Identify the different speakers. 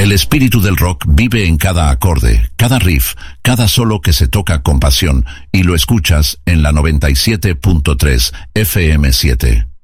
Speaker 1: El espíritu del rock vive en cada acorde, cada riff, cada solo que se toca con pasión, y lo escuchas en la 97.3 FM7.